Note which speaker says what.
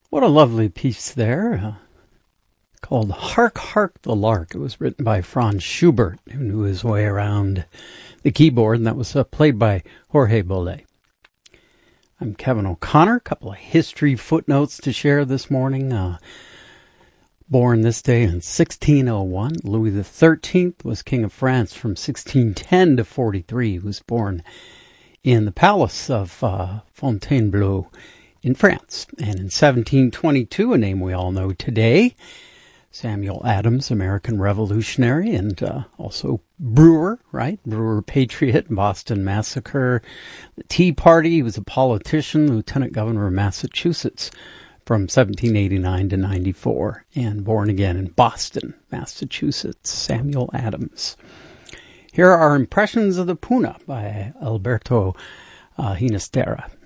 Speaker 1: What a lovely piece there, called Hark, Hark the Lark. It was written by Franz Schubert, who knew his way around the keyboard, and that was played by Jorge Bolet. I'm Kevin O'Connor. A couple of history footnotes to share this morning. Born this day in 1601, Louis XIII was King of France from 1610 to 43. He was born in the palace of Fontainebleau in France. And in 1722, a name we all know today, Samuel Adams, American revolutionary, and also brewer, right? Brewer patriot, Boston Massacre, the Tea Party. He was a politician, lieutenant governor of Massachusetts from 1789 to 94, and born again in Boston, Massachusetts, Samuel Adams. Here are Impressions of the Puna by Alberto Ginastera.